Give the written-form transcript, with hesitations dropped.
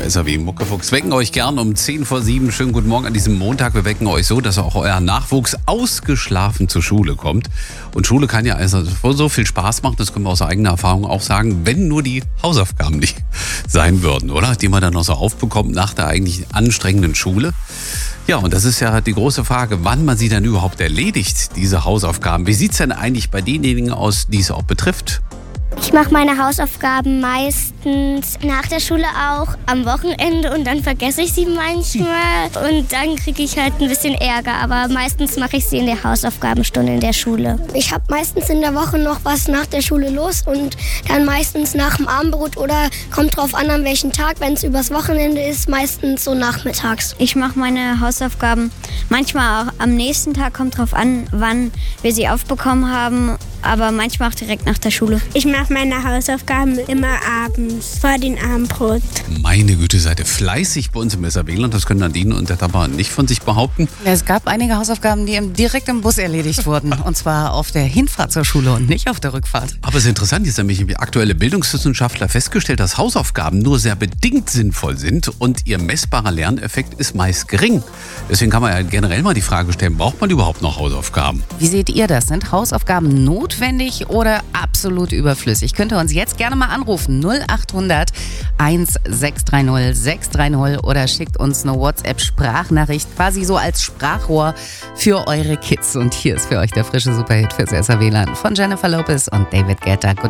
SAW Muckefuchs wecken euch gern um 6:50. Schönen guten Morgen an diesem Montag. Wir wecken euch so, dass auch euer Nachwuchs ausgeschlafen zur Schule kommt. Und Schule kann ja also so viel Spaß machen, das können wir aus eigener Erfahrung auch sagen, wenn nur die Hausaufgaben nicht sein würden, oder? Die man dann noch so aufbekommt nach der eigentlich anstrengenden Schule. Ja, und das ist ja die große Frage, wann man sie dann überhaupt erledigt, diese Hausaufgaben. Wie sieht es denn eigentlich bei denjenigen aus, die es auch betrifft? Ich mache meine Hausaufgaben meistens nach der Schule auch am Wochenende und dann vergesse ich sie manchmal und dann kriege ich halt ein bisschen Ärger, aber meistens mache ich sie in der Hausaufgabenstunde in der Schule. Ich habe meistens in der Woche noch was nach der Schule los und dann meistens nach dem Abendbrot oder kommt drauf an welchen Tag, wenn es übers Wochenende ist, meistens so nachmittags. Ich mache meine Hausaufgaben manchmal auch am nächsten Tag, kommt drauf an, wann wir sie aufbekommen haben, aber manchmal auch direkt nach der Schule. Ich mache meine Hausaufgaben immer abends, vor dem Abendbrot. Meine Güte, seid ihr fleißig bei uns im SAW-Land. Das können Nadine und der Tapa nicht von sich behaupten. Es gab einige Hausaufgaben, die direkt im Bus erledigt wurden. Und zwar auf der Hinfahrt zur Schule und nicht auf der Rückfahrt. Aber es ist interessant, jetzt haben nämlich aktuelle Bildungswissenschaftler festgestellt, dass Hausaufgaben nur sehr bedingt sinnvoll sind und ihr messbarer Lerneffekt ist meist gering. Deswegen kann man ja generell mal die Frage stellen, braucht man überhaupt noch Hausaufgaben? Wie seht ihr das? Sind Hausaufgaben notwendig oder absolut überflüssig? Könnt ihr uns jetzt gerne mal anrufen. 0800 1630 630 oder schickt uns eine WhatsApp-Sprachnachricht, quasi so als Sprachrohr für eure Kids. Und hier ist für euch der frische Superhit fürs SAW-Land von Jennifer Lopez und David Guetta.